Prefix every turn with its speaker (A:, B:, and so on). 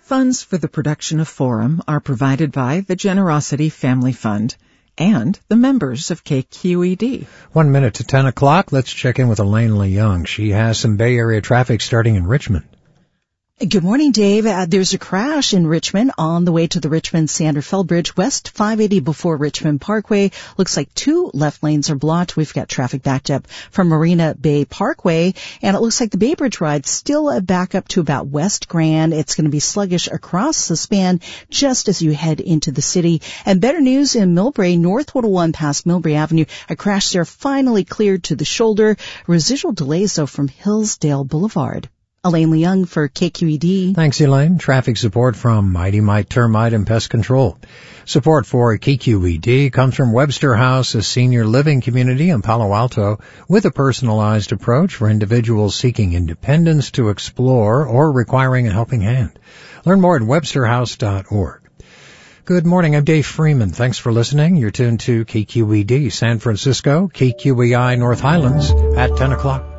A: Funds for the production of Forum are provided by the Generosity Family Fund and the members of KQED.
B: 1 minute to 10 o'clock. Let's check in with Elaine Leung. She has some Bay Area traffic starting in Richmond.
C: Good morning, Dave. There's a crash in Richmond on the way to the Richmond-Sanderfeld Bridge, West 580 before Richmond Parkway. Looks like 2 left lanes are blocked. We've got traffic backed up from Marina Bay Parkway, and it looks like the Bay Bridge ride still back up to about West Grand. It's going to be sluggish across the span just as you head into the city. And better news in Millbrae, North 101 past Millbrae Avenue. A crash there finally cleared to the shoulder. Residual delays, though, from Hillsdale Boulevard. Elaine Leung for KQED.
B: Thanks, Elaine. Traffic support from Mighty Mite Termite and Pest Control. Support for KQED comes from Webster House, a senior living community in Palo Alto with a personalized approach for individuals seeking independence to explore or requiring a helping hand. Learn more at websterhouse.org. Good morning. I'm Dave Freeman. Thanks for listening. You're tuned to KQED San Francisco, KQEI North Highlands at 10 o'clock.